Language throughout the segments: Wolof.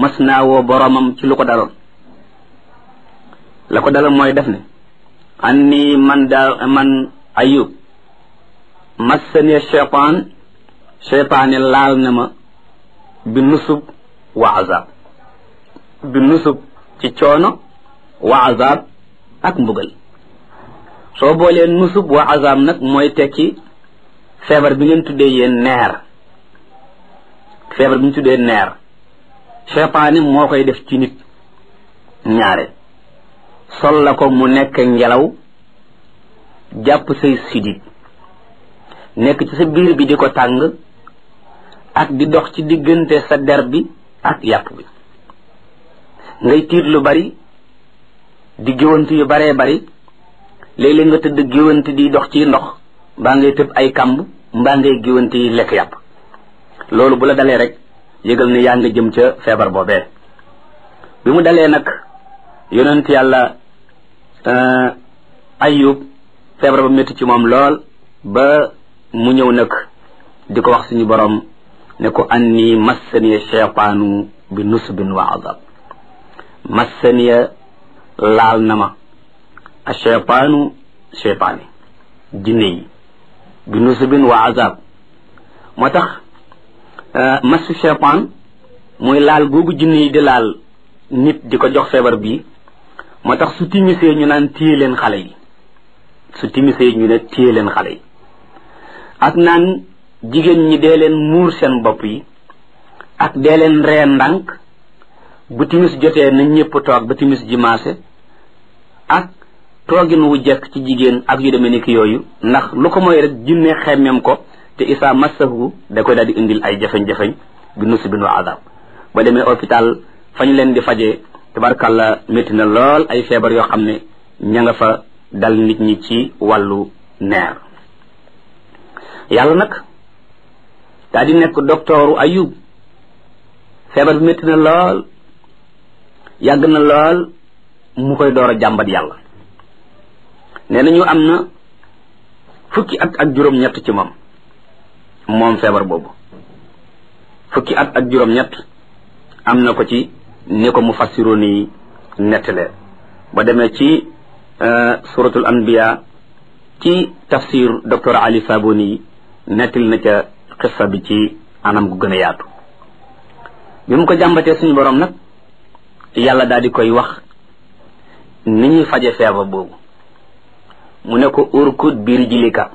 mas naa woo boromam ci lu ko daloon la ko daloon mooy def ne anni man Ayub massani cheytaane laal na ma bi nusub wa azab bi nusub ci coono wa azab ak mbugal soo boolee nusub wa azab nag mooy tekki feebar bi ngeen tuddee yéen neer feebar bi ñu tuddee neer cheytaane moo koy def ci nit ñaare sol la ko mu nekk ngelaw jàpp say sidit nekk ci sa biir bi di ko tàng ak di dox ci diggante sa der bi ak yàpp bi ngay tiit lu bari di géwant yu baree bari léeg-léeg nga tëdd géwant di dox ci ndox mbaa ngay tëb ay kàmb mbaa ngay géwant yi lekk yàpp loolu bu la dalee rek yëgal ne yaa nga jëm ca feebar boobee bi mu dalee nag yonent yàlla Ayub feebar ba métti ci moom lool ba mu ñëw nag di ko wax suñu borom ne ko anni massaniya cheytaanu bi nusbin wa azab massaniya laal na ma a cheytaanu cheytaani jinne yi bi nusbin wa azab moo tax massu cheytaan muy laal googu jinne yi di laal nit di ko jox feebar bii moo tax su timisee ñu naan téye leen xale yi su timisee ñu ne téye leen xale yi ak naan jigéen ñi dee leen muur seen bopp yi ak dee leen ree ndànk bu timis jotee na ñëpp toog ba timis ji maase ak toogin wu jekk ci jigéen ak yu demee ni ki yooyu ndax lu ko mooy rek jinne xemmem ko te isaa massahu da koy daal di indil ay jafeñ-jafeñ bi nusbin wa azab ba demee hôpital fañ leen di fajee tabarkàlla métti na lool ay feebar yoo xam ne ña nga fa dal nit ñi ci wàllu neer yàlla nag daa di nekk doktooru Ayub feebar bi métti na lool yàgg na lool mu koy door a jàmbat yàlla nee nañu am na fukki at ak juróom-ñett ci moom feebar boobu fukki at ak juróom-ñett am na ko ci ni ko mu fassiroon yi nettalee ba demee ci suratul anbiya ci tafsir docteur Ali Saboni nettali na ca xissa bi ci anam gu gën a yaatu bi mu ko jàmbatee suñu borom nag yàlla daal di koy wax ni ñuy faje feebar boobu mu ne ko urkut biir jilika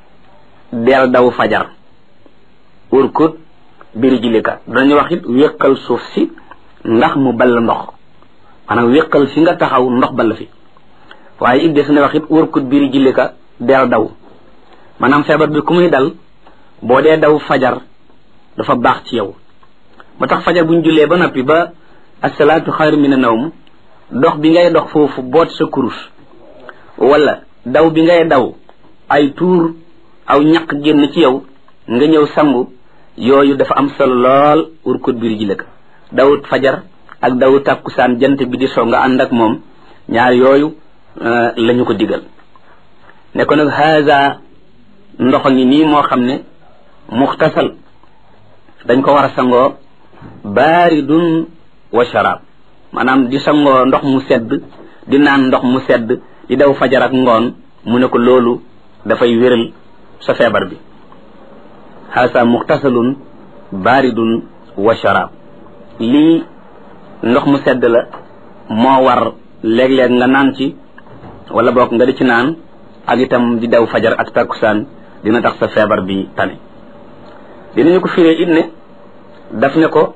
del daw fajar urkut biir jilika dañu wax it wéqal suuf si ndax mu ball ndox maanaam wéqal fi nga taxaw ndox ball fi waaye it des na wax it urkut biir jilika del daw maanaam feebar bi ku muy dal boo dee daw fajar dafa baax ci yow ba tax fajar buñ jullee ba noppi ba asalaatu xayru mina nawm dox bi ngay dox foofu boot sa kurus wala daw bi ngay daw ay tuur aw ñaq génn ci yow nga ñëw sangu yooyu dafa am solo lool urkut biir jilika dawut fajar ak dawu tàkkusaan jant bi di so nga ànd ak moom ñaar yooyu lañu ko digal ne ko nag haza ndox ngi nii moo xam ne muxtasal dañ ko war a sangoo baaridun wa sharab maanaam di sangoo ndox mu sedd di naan ndox mu sedd di daw fajar ak ngoon mu ne ko loolu dafay wéral sa feebar bi haza muxtasalun baaridun wa sharab lii ndox mu sedd la moo war léeg-léeg nga naan ci wala boog nga di ci naan ak itam di daw fajar ak takkusaan dina tax sa feebar bi tane dinañu ko firee it ne daf ne ko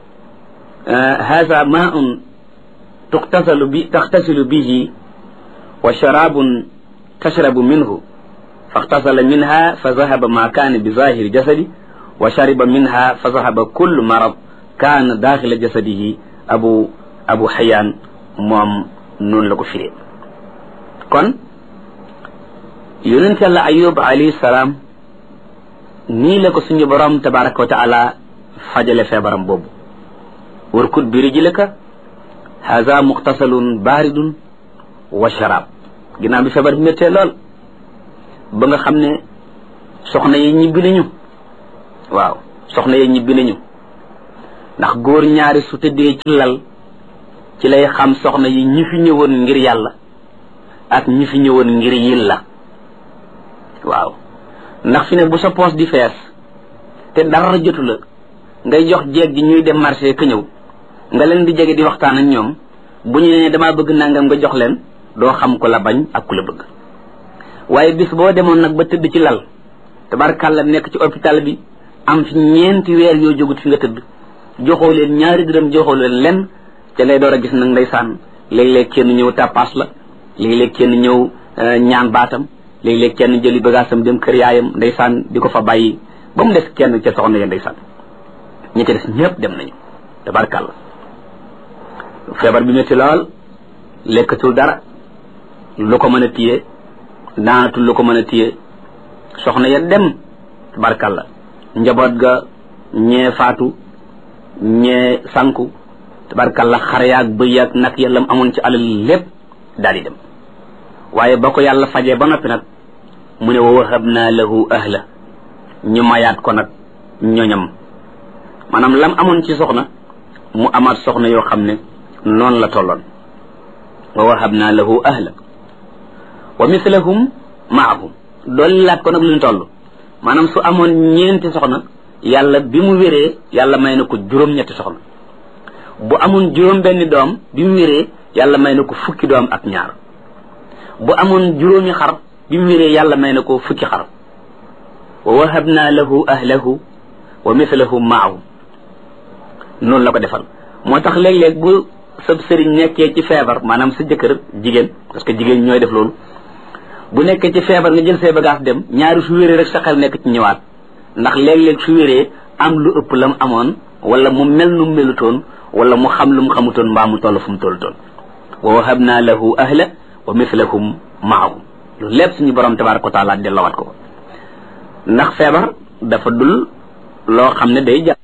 haza maun taxtasilu bihi wa sharabun tashrabu minhu faxtasala minha fa zahaba ma kaana bi zahiri jasadi wa shariba minha fa zahaba kullu marad kaana daaxila jasadihi abu xayaan moom noonu la ko firee kon yonent yàlla Ayub alayhi salaam nii la ko suñu borom tabaraka wa taala fajale feebaram boobu urkud bi rijlika haza muxtasalun baaridun wa sharab ginnaaw bi feebar bi méttee lool ba nga xam ne soxna yi ñibbi nañu waaw soxna yi ñibbi nañu ndax góor ñaari su tëddee ci lal ci lay xam soxna yi ñi fi ñëwoon ngir yàlla ak ñi fi ñëwoon ngir yilla waaw ndax fi ne bu sa poos di fees te dara jotu la ngay jox jeeg ji ñuy dem marché ka ñëw nga leen di jege di waxtaan ak ñoom bu ñu nee damaa bëgg nangam nga jox leen doo xam ko la bañ ak ku la bëgg waaye bis boo demoon nag ba tëdd ci lal tabarkàlla nekk ci hôpital bi am fi 4 weer yoo jógut fi nga tëdd joxoo leen 2 dërëm joxoo leen lenn te ngay door a gis nag ndeysaan léeg-léeg kenn ñëw tàppaas la léeg-léeg kenn ñëw ñaan baatam léeg-léeg kenn jëli bagaasam dem kër yaayam ndeysaan di ko fa bàyyi ba mu des kenn ca soxna ya ndeysaan ñi ca des ñëpp dem nañu tabarkàlla feebar bi métti lool lekkatul dara lu ko mën a téye naanatul lu ko mën a téye soxna ya dem tabarkàlla njaboot ga ñee faatu ñee sanku tabarkàlla xar yaag bëy yaag nag yàllam amoon ci alal lépp daal di dem waaye ba ko yàlla fajee ba noppi nag mu ne wa wahabna lahu ahla ñu mayaat ko nag ñoñam maanaam lam amoon ci soxna mu amaat soxna yoo xam ne noonu la tolloon wa wahabna lahu ahla wa mislahum maahum dooli laat ko nag lu ñu toll maanaam su amoon 4 soxna yàlla bi mu wéree yàlla may na ko 7 soxna bu amoon 7 doom bi mu wéree yàlla may na ko 10 doom ak 2 bu amoon 7 xar bi mu wéree yàlla may na ko 10 xar wa wahabna lahu ahlahu wa mislahum maahum noonu la ko defal moo tax léeg-léeg bu sab sëriñ nekkee ci feebar maanaam sa jëkkër jigéen parce que jigéen ñooy def loolu bu nekkee ci feebar nga jël say bagage dem ñaari su wéree rek sa xel nekk ci ñëwaat ndax léeg-léeg su wéree am lu ëpp la mu amoon wala mu mel nu mu melutoon wala mu xam lu mu xamutoon mbaa mu toll fu mu tollutoon wa wahabna lahu ahla wa mislahum maahum loolu lépp suñu borom tabaraka wa taala delloowaat ko ndax feebar dafa dul loo xam ne day